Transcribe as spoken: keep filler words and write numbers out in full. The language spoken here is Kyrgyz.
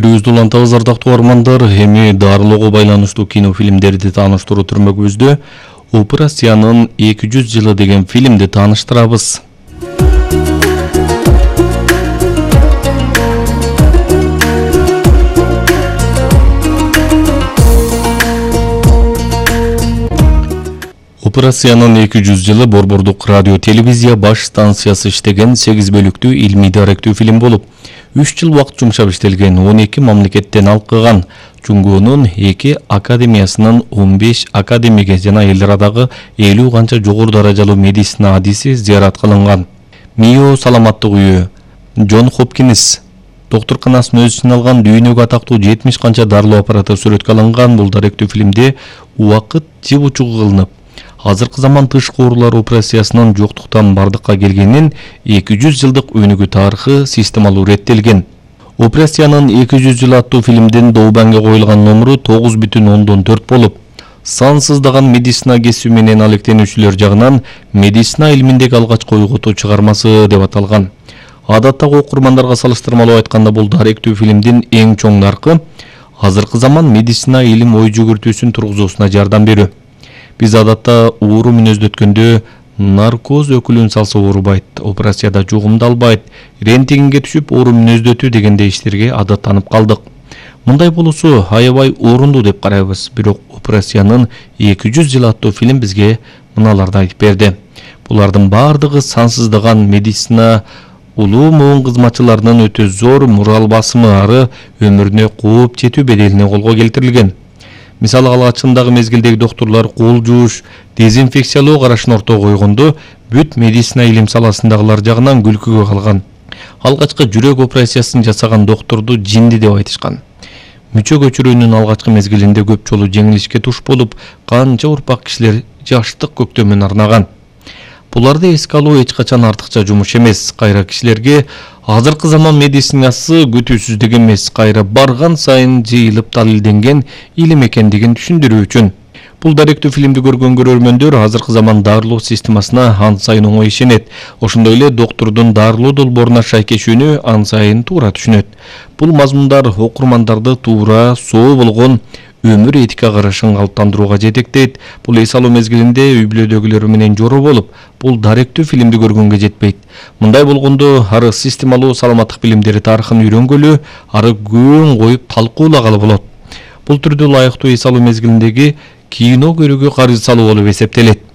Эфирибизди улантабыз ардактуу армандар. Эми дарылоого байланыштуу кинофильмдерди тааныштыруу түрмөгүбүздө Операциянын эки жүз жылы деген фильмди тааныштырабыз. Операциянын эки жүз жылы Борбордук радио телевизия баш станциясы иштеген сегиз бөлүктүү илмий даректүү фильм болуп, үч жыл убакыт жумшап иштелген, он эки мамлекеттен алкыган. Чуңгуунун эки академиясынын он беш академиге жана эл арадагы элүү канча жогору даражалуу медицина адиси зыярат кылынган. Мио саламаттык үйү, Джон Хопкинс доктурканасынын өз ичине алган дүйнөгө атактуу жетимиш канча дарылоо аппараты сүрөткө алынган. Бул даректүү фильмде убакыт жып учугу кылынып, азыркы заман тышкы оорулар операциясынын жоктуктан бардыкка келгенин эки жүз жылдык өнүгүү тарыхы системалуу реттелген. Операциянын эки жүз жылы аттуу фильмдин Доубанга коюлган номуру тогуз бүтүн ондон төрт болуп, сансыздаган медицина кесиби менен алектенүүчүлөр жагынан медицина илиминдеги алгачкы ойготуу чыгармасы деп аталган. Адаттагы окурмандарга салыштырмалуу айтканда, бул даректүү фильмдин эң чоң наркы азыркы заман медицина илим ой жүгүртүүсүн тургузуусуна жардам берүү. Биз адатта оору мүнөздөткөндө наркоз өкүлүн салса оорубайт, операцияда жугумдалбайт, рентгенге түшүп оору мүнөздөтүү дегендей иштерге адаттанып калдык. Мындай болуусу аябай орунду деп карайбыз, бирок операциянын эки жүз жыл аттуу фильм бизге мыналарды айтып берди. Булардын бардыгы сансыздаган медицина улуу моон кызматчыларынын өтө зор мурал басымы ары өмүрүнө кооп жетүү беделине колго келтирилген. Мисалы, алгачындагы мезгилдеги доктурлар кол жууш, дезинфекциялоо карашын ортого койгондо бүт медицина илим саласындагылар жагынан күлкүгө калган. Алгачкы жүрөк операциясын жасаган доктурду жинди деп айтышкан. Мүчө көчүрүүнүн алгачкы мезгилинде көп жолу жеңилишке туш болуп, канча урпак кишилер жаштык көктөмүн арнаган. Буларды эске алуу эч качан артыкча жумуш эмес. Кайра кишилерге азыркы заман медицинасы күтүүсүздүк эмес, кайра барган сайын жыйылып далилденген илим экендигин түшүндүрүү үчүн. Бул даректүү фильмди көргөн көрөрмөндөр азыркы заман дарылоо системасына ан сайын оңой ишенет. Ошондой эле доктурдун дарылоо долбооруна шайкешүүнү ан сайын туура түшүнөт. Бул мазмундар окурмандарды туура, соо болгон өмүр этика карашын калыптандырууга жетектейт. Бул эс алуу мезгилинде үй бүлөдөгүлөр менен жоро болуп, бул даректүү фильмди көргөнгө жетпейт. Мындай болгондо ары системалуу саламаттык билимдери тарыхын үйрөнгөлү, ары көң коюп талкуулагалы болот. Бул түрдө ылайыктуу эс алуу мезгилиндеги кино көрүүгө каржы салуу болуп эсептелет.